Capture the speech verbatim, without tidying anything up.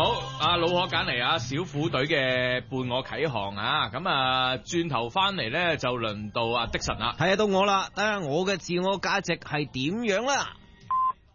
好，阿老可揀嚟啊，小虎隊嘅伴我啟航啊，咁啊轉頭翻嚟咧就輪到阿的神啦。 係啊，到我啦，睇下我嘅自我價值係點樣啦。